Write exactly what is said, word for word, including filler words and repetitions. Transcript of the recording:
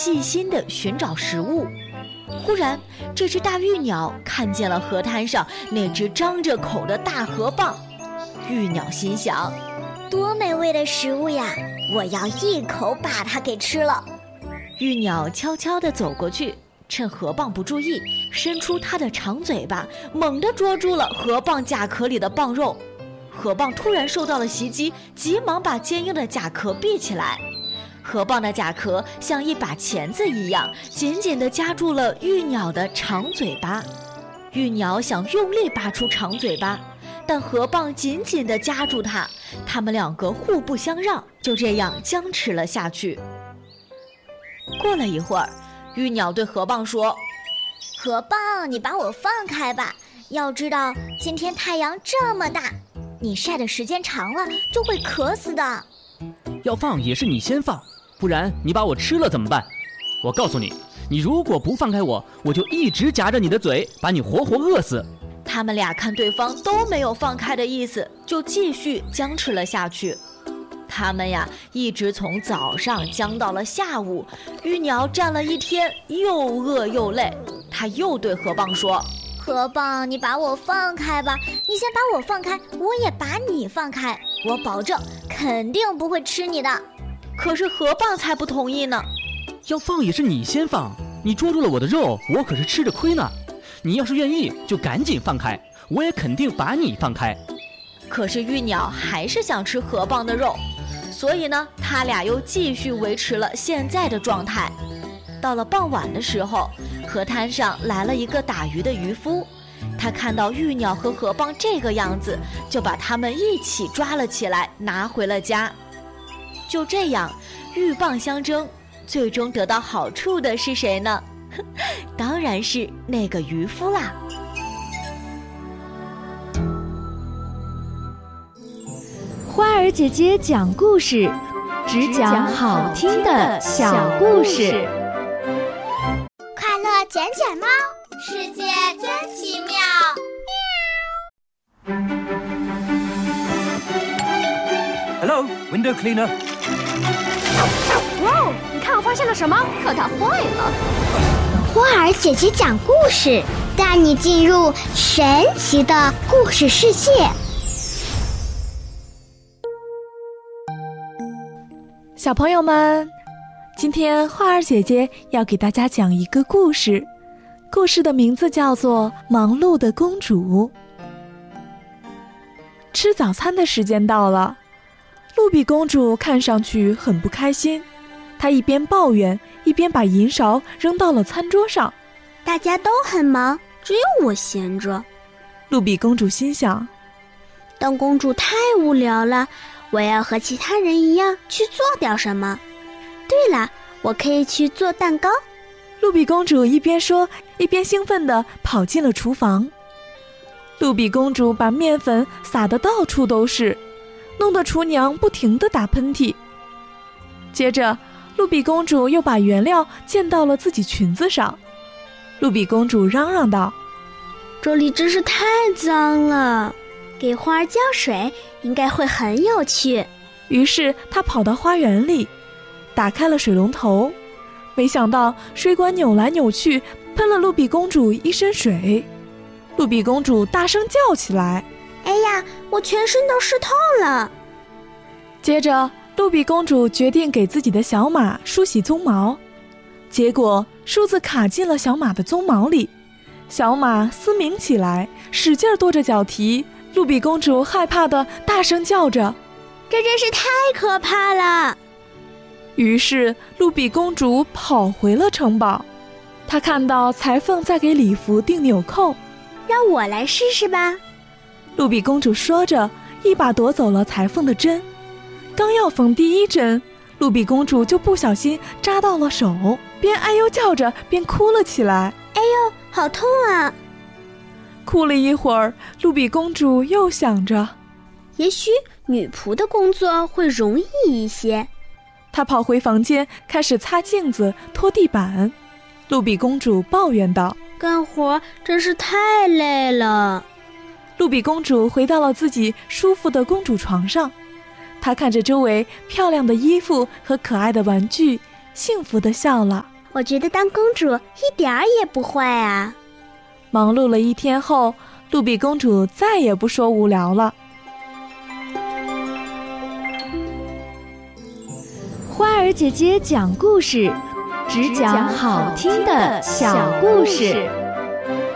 细心地寻找食物。忽然，这只大玉鸟看见了河滩上那只张着口的大河蚌。玉鸟心想， 多美味的食物呀，我要一口把它给吃了。 玉鸟悄悄地走过去，趁河蚌不注意，伸出它的长嘴巴，猛地捉住了河蚌甲壳里的蚌肉。河蚌突然受到了袭击，急忙把坚硬的甲壳闭起来。河蚌的甲壳像一把钳子一样，紧紧地夹住了玉鸟的长嘴巴。玉鸟想用力拔出长嘴巴，但河蚌紧紧地夹住它，它们两个互不相让，就这样僵持了下去。过了一会儿，玉鸟对河蚌说： 河蚌，你把我放开吧，要知道今天太阳这么大，你晒的时间长了就会渴死的。 要放也是你先放，不然你把我吃了怎么办？我告诉你，你如果不放开我，我就一直夹着你的嘴，把你活活饿死。 他们俩看对方都没有放开的意思，就继续僵持了下去。他们呀，一直从早上僵到了下午。玉鸟站了一天，又饿又累。他又对河蚌说： 河蚌，你把我放开吧，你先把我放开，我也把你放开，我保证肯定不会吃你的。 可是河蚌才不同意呢。 要放也是你先放，你捉住了我的肉，我可是吃着亏呢。你要是愿意就赶紧放开，我也肯定把你放开。 可是玉鸟还是想吃河蚌的肉，所以呢，他俩又继续维持了现在的状态。到了傍晚的时候，河滩上来了一个打鱼的渔夫，他看到玉鸟和河蚌这个样子，就把他们一起抓了起来，拿回了家。就这样，鹬蚌相争，最终得到好处的是谁呢？当然是那个渔夫啦。 花儿姐姐讲故事，只讲好听的小故事。 快乐捡捡猫，世界真奇妙。 Hello, window cleaner. 哇哦，你看我发现了什么？可它坏了。 花儿姐姐讲故事，带你进入神奇的故事世界。 小朋友们，今天花儿姐姐要给大家讲一个故事，故事的名字叫做《忙碌的公主》。吃早餐的时间到了，露比公主看上去很不开心，她一边抱怨，一边把银勺扔到了餐桌上。 大家都很忙，只有我闲着。 露比公主心想， 当公主太无聊了，我要和其他人一样去做点什么。对了，我可以去做蛋糕。 露比公主一边说，一边兴奋地跑进了厨房。露比公主把面粉撒得到处都是，弄得厨娘不停地打喷嚏。接着，露比公主又把原料溅到了自己裙子上。露比公主嚷嚷道： 这里真是太脏了，给花儿浇水应该会很有趣。 于是她跑到花园里，打开了水龙头，没想到水管扭来扭去，喷了露比公主一身水。露比公主大声叫起来： 哎呀，我全身都湿透了。 接着露比公主决定给自己的小马梳洗鬃毛，结果梳子卡进了小马的鬃毛里，小马嘶鸣起来，使劲跺着脚蹄。露比公主害怕地大声叫着： 这真是太可怕了。 于是露比公主跑回了城堡，她看到裁缝在给礼服钉纽扣。 让我来试试吧。 露比公主说着，一把夺走了裁缝的针。刚要缝第一针，露比公主就不小心扎到了手，边哎呦叫着边哭了起来。 哎呦，好痛啊！ 哭了一会儿，露比公主又想着， 也许女仆的工作会容易一些。 她跑回房间，开始擦镜子、拖地板。露比公主抱怨道： 干活真是太累了。 露比公主回到了自己舒服的公主床上，她看着周围漂亮的衣服和可爱的玩具， 幸福地笑了。 我觉得当公主一点儿也不坏啊。 忙碌了一天后，杜比公主再也不说无聊了。 花儿姐姐讲故事，只讲好听的小故事。